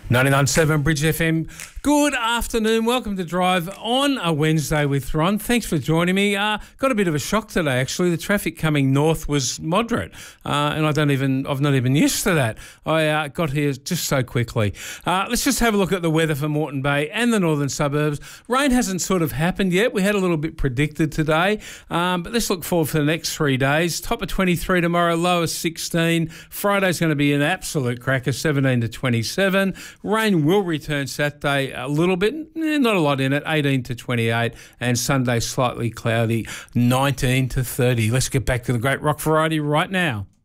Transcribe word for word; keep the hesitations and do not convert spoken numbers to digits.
ninety-nine point seven Bridge F M. Good afternoon. Welcome to Drive on a Wednesday with Ron. Thanks for joining me. Uh, got a bit of a shock today, actually. The traffic coming north was moderate, uh, and I don't even, I've not even used to that. I uh, got here just so quickly. Uh, let's just have a look at the weather for Moreton Bay and the northern suburbs. Rain hasn't sort of happened yet. We had a little bit predicted today, um, but let's look forward for the next three days. Top of twenty-three tomorrow, low of sixteen. Friday's going to be an absolute cracker, seventeen to twenty-seven. Rain will return Saturday a little bit, eh, not a lot in it, eighteen to twenty-eight, and Sunday slightly cloudy, nineteen to thirty. Let's get back to the great rock variety right now.